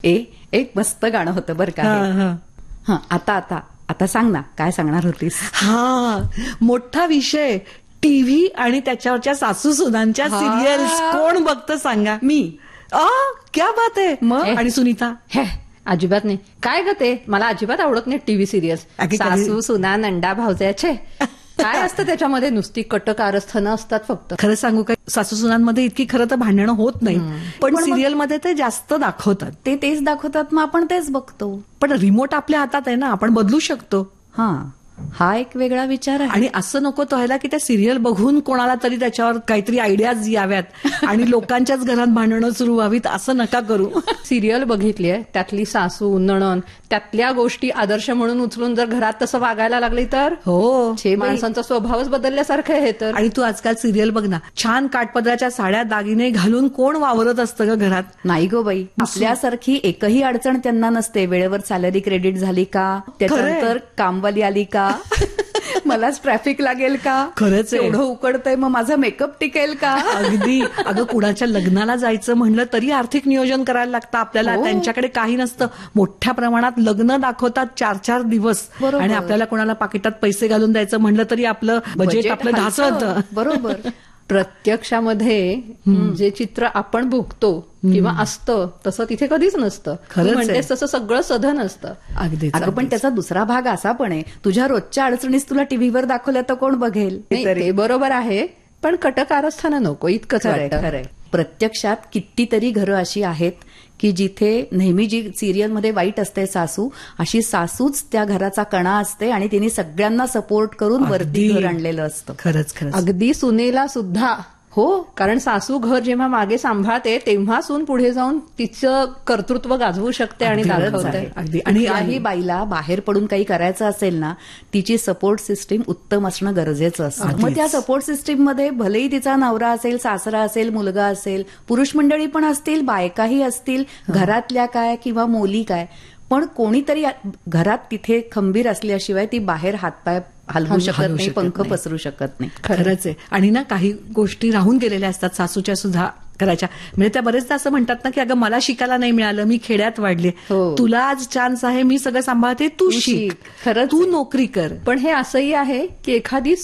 एक मस्त गाणं होतं बरं का हे. हं, आता सांग ना, काय सांगणार होतीस? मोठा विषय टीव्ही आणि त्याच्यावरच्या सासू सुनांच्या सिरियल्स कोण बघतं सांगा? मी. क्या बात आहे. मग? आणि सुनीता? अजिबात नाही. काय ग ते, मला अजिबात आवडत नाही टीव्ही सिरियल्स. सासू सुना नंडा भावजाचे काय असतं त्याच्यामध्ये, नुसती कटकारस्थानं असतात फक्त. खरं सांगू काय, सासू सुनांमध्ये इतकी खरं तर भांडणं होत नाही, पण सिरियलमध्ये ते जास्त दाखवतात. ते तेच दाखवतात, मग आपण तेच बघतो. पण रिमोट आपल्या हातात आहे ना, आपण बदलू शकतो. हा एक वेगळा विचार आहे. आणि असं नको व्हायला की त्या सिरियल बघून कोणाला तरी त्याच्यावर काहीतरी आयडियाज याव्यात आणि लोकांच्याच घरात भांडणं सुरू व्हावीत, असं नका करू. सिरियल बघितलीये, त्यातली सासू नणन त्यातल्या गोष्टी आदर्श म्हणून उचलून जर घरात तसं वागायला लागली तर माणसांचा स्वभावच बदलल्यासारखं आहे तर. आणि तू आजकाल सिरियल बघ ना, छान काठपदराच्या साड्या दागिने घालून कोण वावरत असतं ग घरात? नाही गो बाई, आपल्यासारखी एकही अडचण त्यांना नसते. वेळेवर सॅलरी क्रेडिट झाली का, त्याच्यानंतर कामवाली आली का, मलाच ट्रॅफिक लागेल का, खरंच एवढं उकडतंय मग माझा मेकअप टिकेल का. अगदी. अगं कुणाच्या लग्नाला जायचं म्हणलं तरी आर्थिक नियोजन करायला लागतं आपल्याला. त्यांच्याकडे काही नसतं. मोठ्या प्रमाणात लग्न दाखवतात 4-4 दिवस, आणि आपल्याला कोणाला पाकिटात पैसे घालून द्यायचं म्हणलं तरी आपलं बजेट आपलं ढासळतं. बरोबर. प्रत्यक्षामध्ये जे चित्र आपण भोगतो किंवा असतं तसं तिथे कधीच नसतं. म्हणतेस तसं सगळं सधन असतं. अगं पण त्याचा दुसरा भाग असा पण आहे, तुझ्या रोजच्या अडचणीस तुला टीव्हीवर दाखवल्या तर कोण बघेल? ते बरोबर आहे, पण कटकारस्थानं नको इतकंच वाटतं. खरंय. प्रत्यक्षात कितीतरी घरं अशी आहेत की जिथे नेहमी जी सिरियलमध्ये वाईट असते सासू, अशी सासूच त्या घराचा कणा असते आणि तिने सगळ्यांना सपोर्ट करून वरती घर आणलेलं असतं. खरंच. अगदी सुनेला सुद्धा. कारण सासू घर जेव्हा मागे सांभाळते तेव्हा सून पुढे जाऊन तिचं कर्तृत्व गाजवू शकते आणि दाखवते. अगदी. आणि बाईला बाहेर पडून काही करायचं असेल ना, तिची सपोर्ट सिस्टीम उत्तम असणं गरजेचं असतं. मग त्या सपोर्ट सिस्टीम मध्ये भलेही तिचा नवरा असेल, सासरा असेल, मुलगा असेल, पुरुष मंडळी पण असतील, बायकाही असतील, घरातल्या काय किंवा मुली काय, पण कोणीतरी घरात तिथे खंबीर असल्याशिवाय ती बाहेर हातपाय हलवू शकत नाही, पंख पसरू शकत नाही. खरंच आहे. आणि ना काही गोष्टी राहून गेलेल्या असतात सासूच्या सुद्धा करायच्या. म्हणजे त्या बरेचदा असं म्हणतात ना की अगं मला शिकायला नाही मिळालं, मी खेड्यात वाढले, तुला आज चान्स आहे, मी सगळं सांभाळते, तू शिक, खरंच तू नोकरी कर. पण हे असंही आहे की एखादी